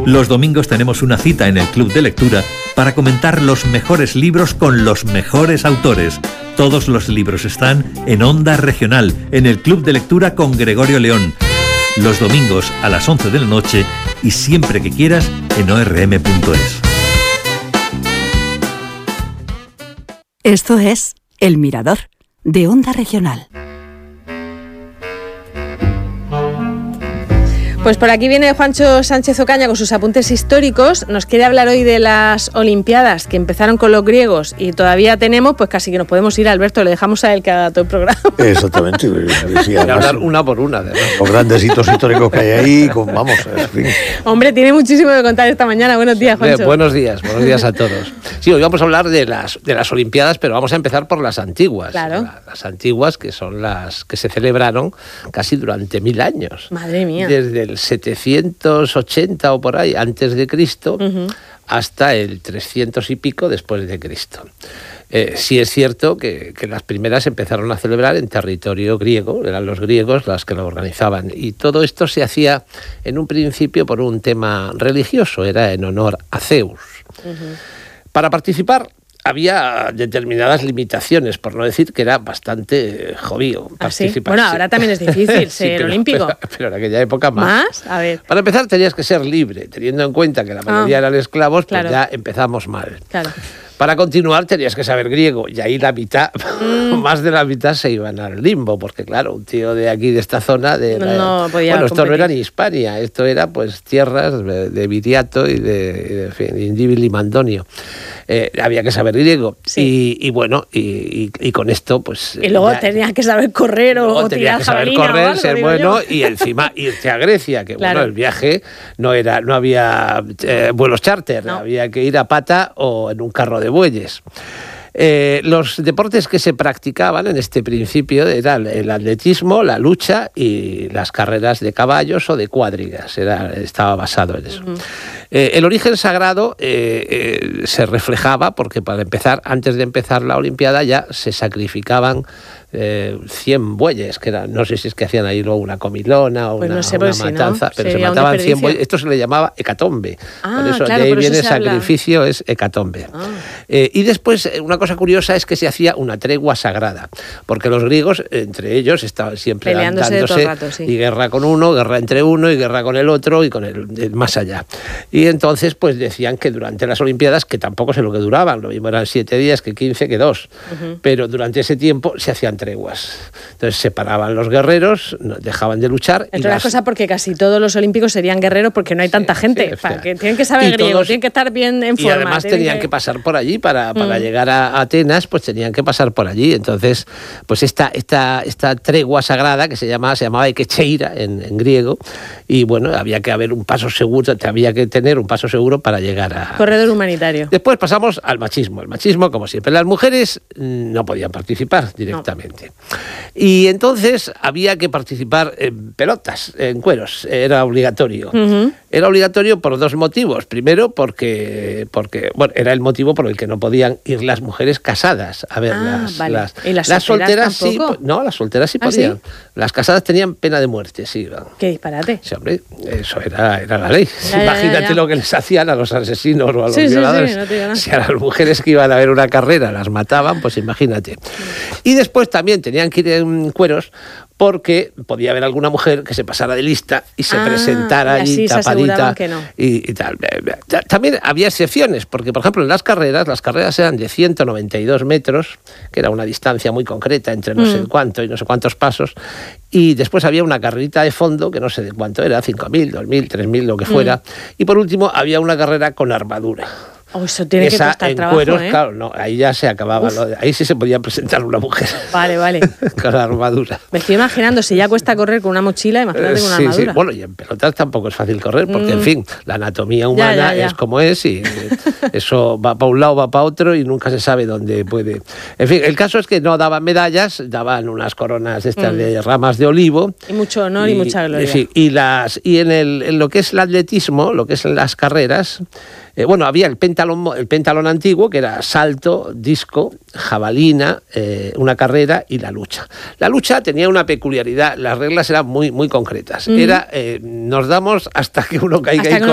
Los domingos tenemos una cita en el Club de Lectura para comentar los mejores libros con los mejores autores. Todos los libros están en Onda Regional, en el Club de Lectura con Gregorio León. Los domingos a las 11 de la noche y siempre que quieras en orm.es. Esto es El Mirador, de Onda Regional. Pues por aquí viene Juancho Sánchez Ocaña con sus apuntes históricos. Nos quiere hablar hoy de las Olimpiadas que empezaron con los griegos y todavía tenemos, pues casi que nos podemos ir a Alberto, le dejamos a él que haga todo el programa. Exactamente. Sí, hablar una por una. Los grandes hitos históricos que hay ahí, vamos, en fin. Hombre, tiene muchísimo que contar esta mañana. Buenos días, Juancho. Buenos días a todos. Sí, hoy vamos a hablar de las Olimpiadas, pero vamos a empezar por las antiguas. Claro. Las antiguas, que son las que se celebraron casi durante 1000 años. Madre mía. Desde el 780 o por ahí antes de Cristo hasta el 300 y pico después de Cristo. Sí es cierto que las primeras empezaron a celebrar en territorio griego, eran los griegos las que lo organizaban, y todo esto se hacía en un principio por un tema religioso, era en honor a Zeus. Para participar había determinadas limitaciones, por no decir que era bastante jodido participar. Bueno, ahora también es difícil ser olímpico. Pero en aquella época más. A ver. Para empezar tenías que ser libre, teniendo en cuenta que la mayoría eran esclavos, pues ya empezamos mal. Claro. Para continuar tenías que saber griego, y ahí la mitad, más de la mitad se iban al limbo, porque claro, un tío de aquí, de esta zona, no podía bueno, esto competir. no era ni Hispania, esto era pues tierras de Viriato y de Indíbil y Mandonio. Había que saber griego, sí. y bueno, y con esto pues... Y luego tenías que saber correr o tirar jabalina saber correr, o algo, ser bueno, y encima irte a Grecia, que claro. bueno, el viaje no había vuelos charter, había que ir a pata o en un carro de bueyes. Los deportes que se practicaban en este principio eran el atletismo, la lucha y las carreras de caballos o de cuadrigas. Estaba basado en eso. El origen sagrado se reflejaba porque, para empezar, antes de empezar la Olimpiada ya se sacrificaban 100 bueyes, que eran, no sé si es que hacían ahí luego una comilona o una matanza, pero se mataban 100 bueyes. Esto se le llamaba hecatombe. Por eso, claro, de ahí por eso viene se sacrificio, habla. Es hecatombe. Y después, una cosa curiosa es que se hacía una tregua sagrada, porque los griegos, entre ellos, estaban siempre dándose todo el rato, sí. Y guerra con uno, guerra entre uno y guerra con el otro y con el más allá. Y entonces, pues decían que durante las Olimpiadas, que tampoco sé lo que duraban, lo mismo eran 7 días que 15 que 2, pero durante ese tiempo se hacían treguas. Entonces separaban los guerreros, dejaban de luchar. Entre las cosas porque casi todos los olímpicos serían guerreros porque no hay tanta gente. Que tienen que saber griego, tienen que estar bien en forma. Y además tenían que pasar por allí para llegar a Atenas, pues tenían que pasar por allí. Entonces, pues esta tregua sagrada que se llamaba Ekecheira en griego, y bueno, había que haber un paso seguro, había que tener un paso seguro para llegar a... Corredor humanitario. Después pasamos al machismo. El machismo, como siempre, las mujeres no podían participar directamente. Y entonces había que participar en pelotas, en cueros, era obligatorio. Era obligatorio por 2 motivos. Primero, porque bueno, era el motivo por el que no podían ir las mujeres casadas a ver ¿Y las solteras tampoco? Sí, no, las solteras sí podían. ¿Sí? Las casadas tenían pena de muerte, sí. Qué disparate. Sí, hombre, eso era la ley. Ya, Imagínate lo que les hacían a los asesinos o a los violadores. Sí, no te digo nada. Si a las mujeres que iban a ver una carrera las mataban, pues imagínate. Y después también tenían que ir en cueros porque podía haber alguna mujer que se pasara de lista y se presentara allí tapadita y tal. También había excepciones, porque por ejemplo en las carreras eran de 192 metros, que era una distancia muy concreta entre no sé cuánto y no sé cuántos pasos, y después había una carrerita de fondo que no sé de cuánto era, 5.000, 2.000, 3.000, lo que fuera, y por último había una carrera con armadura. Eso tiene que costar en trabajo, cueros, claro, no, ahí ya se acababa. Ahí sí se podía presentar una mujer. Vale. Con la armadura. Me estoy imaginando, si ya cuesta correr con una mochila, imagínate con una armadura. Sí. Bueno, y en pelotas tampoco es fácil correr, porque en fin, la anatomía humana es como es, y eso va para un lado, va para otro, y nunca se sabe dónde puede. En fin, el caso es que no daban medallas, daban unas coronas estas de ramas de olivo. Y mucho honor y mucha gloria. Sí, y en lo que es el atletismo, lo que es en las carreras, bueno, había el pentalón antiguo, que era salto, disco, jabalina, una carrera y la lucha. La lucha tenía una peculiaridad, las reglas eran muy, muy concretas. Era, nos damos hasta que uno caiga